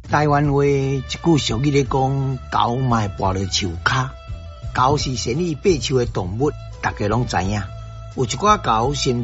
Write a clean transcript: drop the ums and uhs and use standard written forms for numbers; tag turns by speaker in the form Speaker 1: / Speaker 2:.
Speaker 1: 台湾话一句俗语咧讲，狗卖跋落树骹。狗是生于爬树的动物，大家拢知影。有一寡狗身